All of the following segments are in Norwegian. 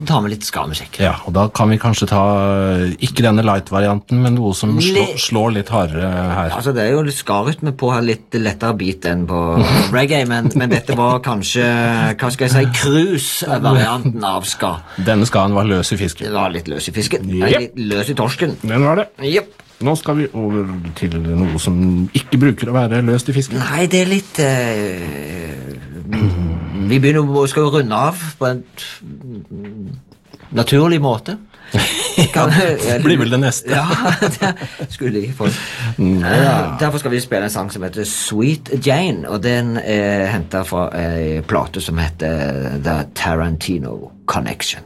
tar vi litt ska-musikk. Ja, og da kan vi kanskje ta, ikke denne light-varianten, men noe som slår litt hardere her. Altså, det jo litt ska-rytme på litt lettere beat enn på reggae, men dette var kanskje, hva skal jeg si, cruise-varianten av ska. Denne skaen var løs i fisken. Det var litt løs i fisken. Nei, litt løs i torsken. Den var det. Jep. Nå skal vi over til noe som ikke bruker å være løst i fisken. Nei, det litt... vi skal jo runde av på en naturlig måte. Blir vel det neste. Ja, det skulle jeg få. Derfor skal vi spille en sang som heter Sweet Jane, og den hentet fra en plate som heter The Tarantino Connection.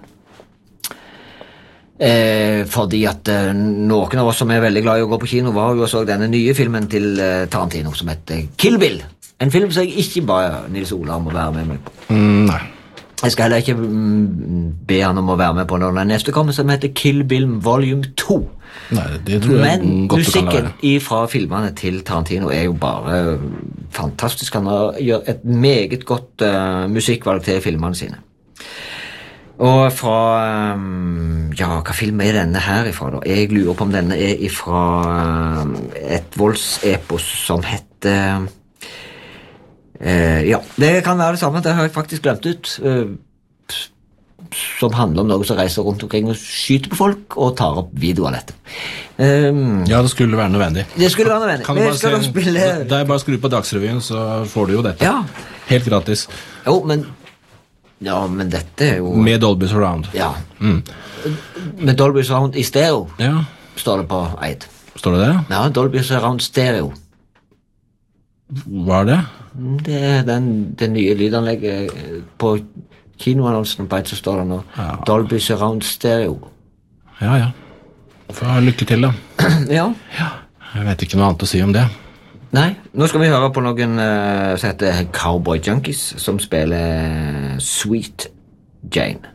Fordi at noen av oss som veldig glad i å gå på kino var jo og så denne nye filmen til Tarantino som heter Kill Bill. En film som jeg ikke ba Nils Ola om å være med meg på. Nei. Jeg skal heller ikke be han om å være med på når den neste kommer, som heter Kill Bill Volume 2. Nei, det tror jeg men godt du kan lære. musikken fra filmene til Tarantino jo bare fantastisk. Han gjør et meget godt musikkvalg til filmene sine. Og fra hva film denne her ifra da? Jeg lurer på om denne ifra et voldsepos som heter ja, det kan være det samme. Det har jeg faktisk glemt ut, som handler om noe som reiser rundt omkring og skyter på folk og tar opp video av dette. Ja, det skulle være nødvendig. Det skulle være nødvendig. Kan du det bare skru på Dagsrevyen, så får du jo dette. Ja. Helt gratis. Jo, men dette jo... Med Dolby Surround. Ja. Med Dolby Surround i stereo, ja. Står det på Eid. Står det det? Ja, Dolby Surround stereo. Hva det? Det det nye lydanlegget på kinoannonsen på Eid, så står det nå Dolby Surround stereo. Ja. Få lykke til da. Ja. Jeg vet ikke noe annet å si om det. Nei, nå skal vi høre på noen som heter Cowboy Junkies, som spiller Sweet Jane.